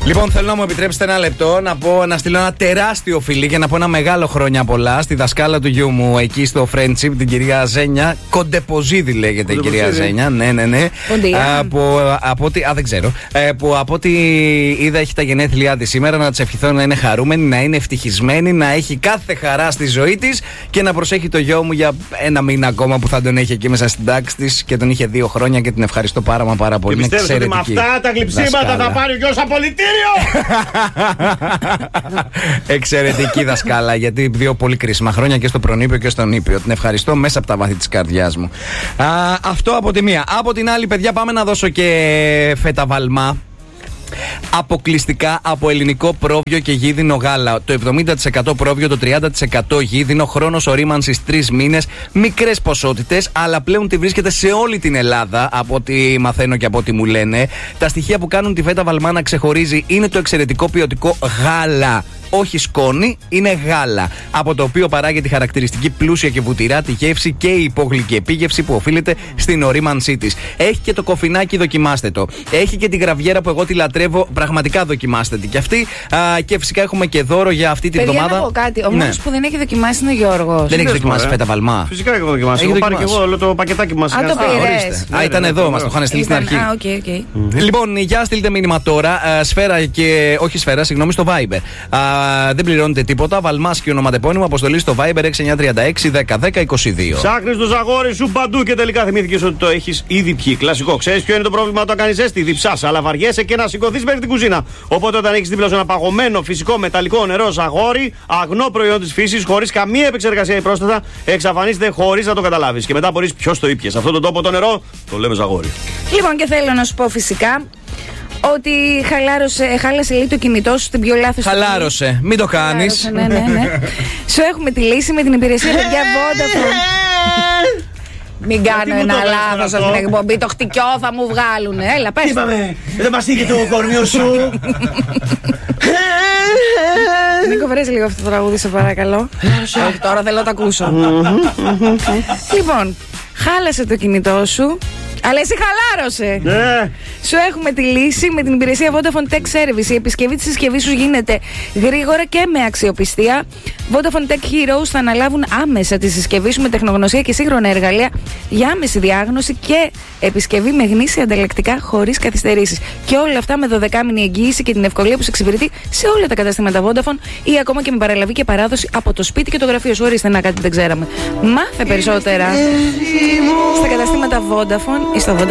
Λοιπόν, θέλω να μου επιτρέψετε ένα λεπτό να στείλω ένα τεράστιο φιλί και να πω ένα μεγάλο χρόνια πολλά στη δασκάλα του γιού μου εκεί στο Friendship, την κυρία Ζένια. Κοντεποζίδη λέγεται η κυρία Ζένια. Ναι. Δεν ξέρω. Που από ό,τι είδα έχει τα γενέθλιά τη σήμερα. Να της ευχηθώ να είναι χαρούμενη, να είναι ευτυχισμένη, να έχει κάθε χαρά στη ζωή της και να προσέχει το γιο μου για ένα μήνα ακόμα που θα τον έχει εκεί μέσα στην τάξη της και τον είχε 2 χρόνια και την ευχαριστώ πάρα πολύ. Και πιστεύω ότι με αυτά τα γλυψίματα θα πάρει ο γιος απολυτήριο! Εξαιρετική δασκάλα, γιατί 2 πολύ κρίσιμα χρόνια και στο προνήπιο και στον ήπιο. Την ευχαριστώ μέσα από τα βάθη της καρδιάς μου. Αυτό από τη μία. Από την άλλη, παιδιά, πάμε να δώσω και φέτα βαλμά. Αποκλειστικά από ελληνικό πρόβιο και γίδινο γάλα. Το 70% πρόβιο, το 30% γίδινο. Χρόνος ορίμανσης 3 μήνες. Μικρές ποσότητες, αλλά πλέον τη βρίσκεται σε όλη την Ελλάδα, από ό,τι μαθαίνω και από ό,τι μου λένε. Τα στοιχεία που κάνουν τη φέτα βαλμά να ξεχωρίζει είναι το εξαιρετικό ποιοτικό γάλα. Όχι σκόνη, είναι γάλα. Από το οποίο παράγεται η χαρακτηριστική πλούσια και βουτυράτη γεύση και η υπόγλυκη επίγευση που οφείλεται στην ορίμανσή της. Έχει και το κοφινάκι, δοκιμάστε το. Έχει και τη γραβιέρα που εγώ τη λατρεύω, πραγματικά δοκιμάστε τη κι αυτή. Και φυσικά έχουμε και δώρο για αυτή την εβδομάδα. Να πω κάτι. Ο μόνος που δεν έχει δοκιμάσει είναι ο Γιώργος. Δεν έχει δοκιμάσει φέτα βαλμά? Φυσικά έχω δοκιμάσει. Έχω πάρει και εγώ όλο το πακετάκι μας. Ήταν εδώ, μας το είχαν στείλει στην αρχή. Λοιπόν, για στείλτε μήνυμα τώρα. Σφαίρα και. Όχι σφαίρα, συγγνώμη, στο Viber. Δεν πληρώνετε τίποτα. Βαλμάς και ονοματεπώνυμο. Αποστολή στο Viber 6936 101022. Ψάχνεις το ζαγόρι σου παντού και τελικά θυμήθηκες ότι το έχεις ήδη πιει. Κλασικό. Ξέρεις ποιο είναι το πρόβλημα όταν κάνεις ζέστη? Διψάς, αλλά βαριέσαι και να σηκωθείς μέχρι την κουζίνα. Οπότε όταν έχεις δίπλα σου ένα παγωμένο φυσικό μεταλλικό νερό ζαγόρι, αγνό προϊόν της φύσης, χωρίς καμία επεξεργασία ή πρόσθετα, εξαφανίζεται χωρίς να το καταλάβεις. Και μετά μπορείς ποιος το ήπιε. Σε αυτόν τον τόπο το νερό το λέμε ζαγόρι. Λοιπόν, και θέλω να σου πω φυσικά ότι χάλασε λέει το κινητό σου στην πιο λάθος. Χαλάρωσε, μην το κάνεις. Ναι. Σου έχουμε τη λύση με την υπηρεσία παιδιά Vodafone. Μην κάνω ένα λάθος από την εκπομπή. Το χτυκιό θα μου βγάλουν. Έλα, πες. Είπαμε, δεν μας είχε το κορμίο σου. Νίκο, βρες λίγο αυτό το τραγούδι, σε παρακαλώ. Όχι, τώρα θέλω να το ακούσω. Λοιπόν, χάλασε το κινητό σου, αλλά εσύ χαλάρωσε. Σου έχουμε τη λύση με την υπηρεσία Vodafone Tech Service. Η επισκευή της συσκευής σου γίνεται γρήγορα και με αξιοπιστία. Vodafone Tech Heroes θα αναλάβουν άμεσα τη συσκευή σου με τεχνογνωσία και σύγχρονα εργαλεία για άμεση διάγνωση και επισκευή με γνήσια ανταλλακτικά χωρίς καθυστερήσεις. Και όλα αυτά με 12μηνη εγγύηση και την ευκολία που σε εξυπηρετεί σε όλα τα καταστήματα Vodafone ή ακόμα και με παραλαβή και παράδοση από το σπίτι και το γραφείο σου. Ορίστε, να κάτι δεν ξέραμε. Μάθε περισσότερα στα καταστήματα Vodafone ή στο Vodafone.